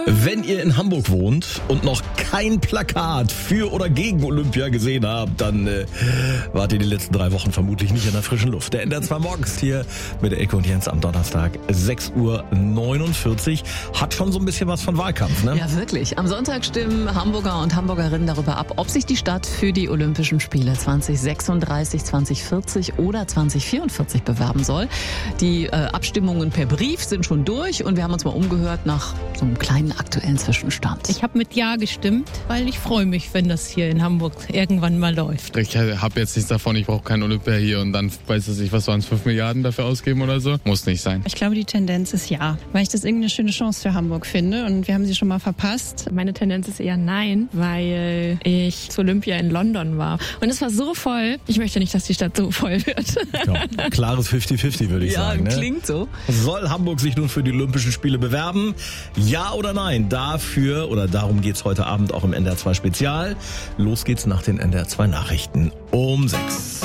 Wenn ihr in Hamburg wohnt und noch kein Plakat für oder gegen Olympia gesehen habt, dann wart ihr die letzten 3 Wochen vermutlich nicht in der frischen Luft. Der NDR 2 morgens hier mit der Ecke und Jens am Donnerstag, 6:49 Uhr. Hat schon so ein bisschen was von Wahlkampf, ne? Ja, wirklich. Am Sonntag stimmen Hamburger und Hamburgerinnen darüber ab, ob sich die Stadt für die Olympischen Spiele 2036, 2040 oder 2044 bewerben soll. Die Abstimmungen per Brief sind schon durch und wir haben uns mal umgehört nach so einem kleinen aktuellen Zwischenstand. Ich habe mit Ja gestimmt, weil ich freue mich, wenn das hier in Hamburg irgendwann mal läuft. Ich habe jetzt nichts davon, ich brauche kein Olympia hier und dann, weiß ich nicht, was waren es, 5 Milliarden dafür ausgeben oder so? Muss nicht sein. Ich glaube, die Tendenz ist ja, weil ich das irgendeine schöne Chance für Hamburg finde und wir haben sie schon mal verpasst. Meine Tendenz ist eher nein, weil ich zu Olympia in London war. Und es war so voll, ich möchte nicht, dass die Stadt so voll wird. Ja, klares 50-50, würde ich sagen. Ja, Ne? klingt so. Soll Hamburg sich nun für die Olympischen Spiele bewerben? Ja oder nein? Dafür oder darum geht's heute Abend auch im NDR 2 Spezial. Los geht's nach den NDR 2 Nachrichten um 6.